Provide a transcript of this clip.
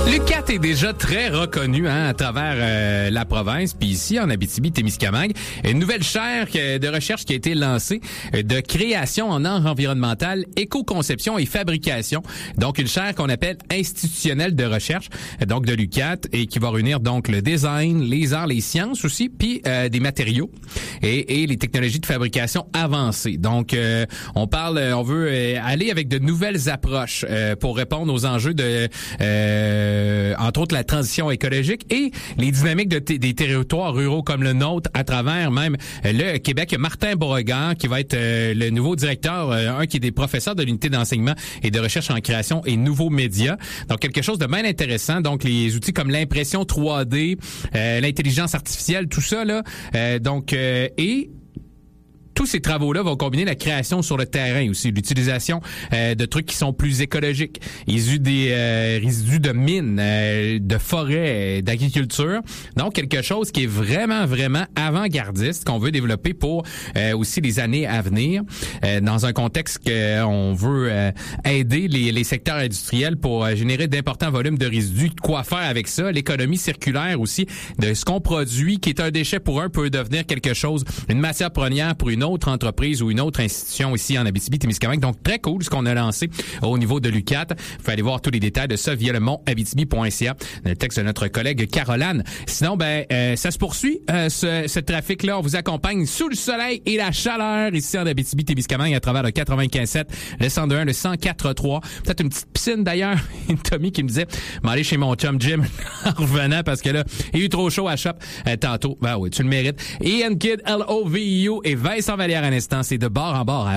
L'UQAT est déjà très reconnu à travers la province, puis ici en Abitibi-Témiscamingue. Une nouvelle chaire de recherche qui a été lancée de création en art environnemental, éco-conception et fabrication. Donc une chaire qu'on appelle institutionnelle de recherche, donc de l'UQAT, et qui va réunir donc le design, les arts, les sciences aussi, puis des matériaux et les technologies de fabrication avancées. Donc on veut aller avec de nouvelles approches pour répondre aux enjeux de entre autres la transition écologique et les dynamiques des territoires ruraux comme le nôtre à travers même le Québec. Martin Beauregard qui va être le nouveau directeur, un qui est des professeurs de l'unité d'enseignement et de recherche en création et nouveaux médias. Donc quelque chose de bien intéressant. Donc les outils comme l'impression 3D, l'intelligence artificielle, tout ça là. Et tous ces travaux-là vont combiner la création sur le terrain aussi, l'utilisation de trucs qui sont plus écologiques, issus des résidus de mines, de forêts, d'agriculture. Donc, quelque chose qui est vraiment, vraiment avant-gardiste, qu'on veut développer pour aussi les années à venir, dans un contexte qu'on veut aider les secteurs industriels pour générer d'importants volumes de résidus. Quoi faire avec ça? L'économie circulaire aussi, de ce qu'on produit, qui est un déchet pour un, peut devenir quelque chose, une matière première pour une autre entreprise ou une autre institution ici en Abitibi-Témiscamingue. Donc, très cool ce qu'on a lancé au niveau de l'UQAT. Vous pouvez aller voir tous les détails de ça via le montabitibi.ca, le texte de notre collègue Caroline. Sinon, ça se poursuit, ce trafic-là. On vous accompagne sous le soleil et la chaleur ici en Abitibi-Témiscamingue à travers le 95.7, le 102.1, le 104.3. Peut-être une petite piscine d'ailleurs. Tommy qui me disait, m'aller chez mon chum Jim en revenant parce que là, il y a eu trop chaud à shop tantôt. Ben oui, tu le mérites. Ian Kidd, LOVU et Vincent Vallière à l'instant. C'est de bord en bord à